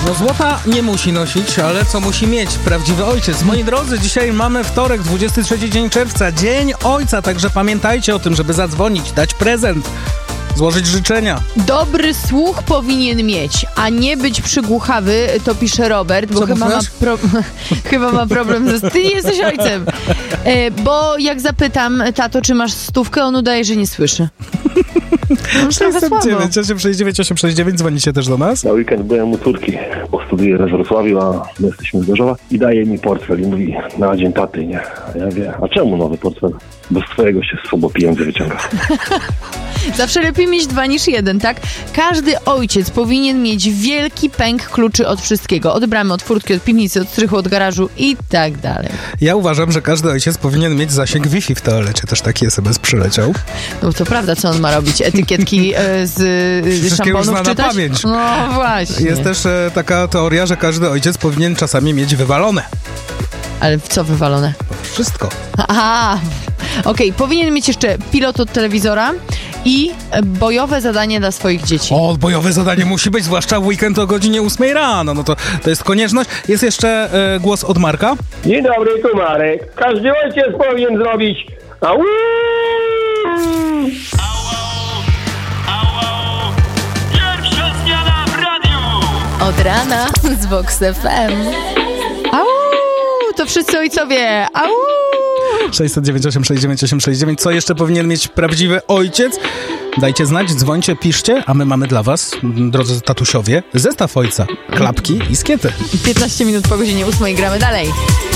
No złota nie musi nosić, ale co musi mieć prawdziwy ojciec? Moi drodzy, dzisiaj mamy wtorek, 23 dzień czerwca, Dzień Ojca, także pamiętajcie o tym, żeby zadzwonić, dać prezent, złożyć życzenia. Dobry słuch powinien mieć, a nie być przygłuchawy, to pisze Robert, bo chyba ma problem ze... Ty nie jesteś ojcem. Bo jak zapytam, tato, czy masz 100, on udaje, że nie słyszy. 869 dzwonicie też do nas. Na weekend byłem u córki, bo studiuję we Wrocławiu, a my jesteśmy z Gorzowa i daje mi portfel i mówi, na dzień taty, nie? A ja mówię, a czemu nowy portfel? Bo z twojego się słabo pieniądze wyciąga. Zawsze lepiej mieć 2 niż 1, tak? Każdy ojciec powinien mieć wielki pęk kluczy od wszystkiego. Od bramy, od furtki, od piwnicy, od strychu, od garażu i tak dalej. Ja uważam, że każdy ojciec powinien mieć zasięg Wi-Fi w toalecie. Też taki SMS przyleciał. No to prawda, co on ma robić? Etykietki z szamponów czytać? Pamięć. No właśnie. Jest też taka teoria, że każdy ojciec powinien czasami mieć wywalone. Ale w co wywalone? Wszystko. Aha, okej. Powinien mieć jeszcze pilot od telewizora i bojowe zadanie dla swoich dzieci. O, bojowe zadanie musi być, zwłaszcza w weekend o godzinie 8 rano. No to jest konieczność. Jest jeszcze głos od Marka. Dzień dobry, tu Marek. Każdy ojciec powinien zrobić au! Pierwsza zmiana w radiu! Od rana z Vox FM. Au! To wszyscy ojcowie. Au! 609-869-869. Co jeszcze powinien mieć prawdziwy ojciec? Dajcie znać, dzwońcie, piszcie, a my mamy dla was, drodzy tatusiowie, zestaw ojca, klapki i skiety. 15 minut po godzinie 8 gramy dalej.